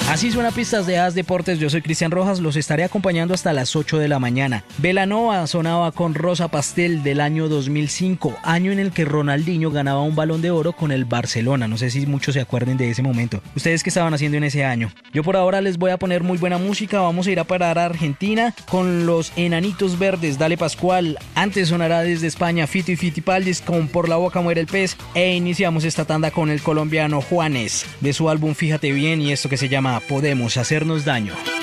Así suena Pistas de As Deportes. Yo soy Cristian Rojas, los estaré acompañando hasta las 8 de la mañana. Belanova sonaba con Rosa Pastel del año 2005, año en el que Ronaldinho ganaba un Balón de Oro con el Barcelona. No sé si muchos se acuerden de ese momento. ¿Ustedes qué estaban haciendo en ese año? Yo por ahora les voy a poner muy buena música. Vamos a ir a parar a Argentina con los Enanitos Verdes. Dale Pascual. Antes sonará desde España Fito y Fitipaldis con Por la Boca Muere el Pez. E iniciamos esta tanda con el colombiano Juanes, de su álbum Fíjate Bien, y esto que se llama Podemos Hacernos Daño.